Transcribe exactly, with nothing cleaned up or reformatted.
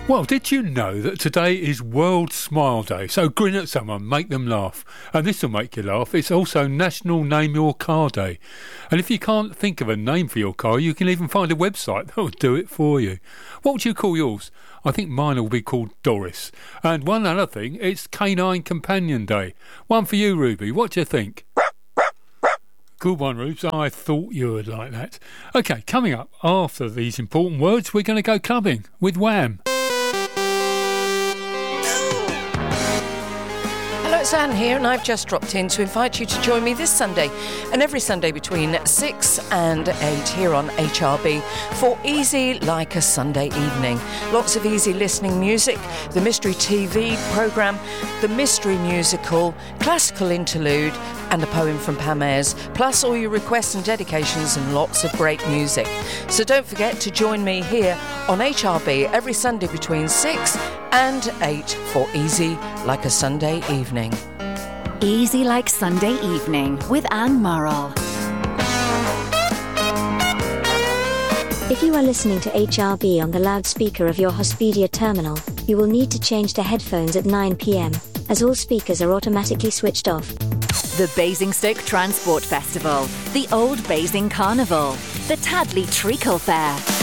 Well, did you know that today is World Smile Day? So grin at someone, make them laugh. And this will make you laugh. It's also National Name Your Car Day. And if you can't think of a name for your car, you can even find a website that will do it for you. What would you call yours? I think mine will be called Doris. And one other thing, it's Canine Companion Day. One for you, Ruby. What do you think? Good one, Rubes. I thought you would like that. OK, coming up after these important words, we're going to go clubbing with Wham. Hello, it's Anne here, and I've just dropped in to invite you to join me this Sunday and every Sunday between six and eight here on H R B for Easy Like a Sunday Evening. Lots of easy listening music, the Mystery T V programme, the Mystery Musical, classical interlude, and a poem from Pam Ayres, plus all your requests and dedications and lots of great music. So don't forget to join me here on H R B every Sunday between six and eight for Easy Like a Sunday Evening. Easy Like Sunday Evening with Anne Murrell. If you are listening to H R B on the loudspeaker of your Hospedia terminal, you will need to change to headphones at nine p.m, as all speakers are automatically switched off. The Basingstoke Transport Festival, the Old Basing Carnival, the Tadley Treacle Fair,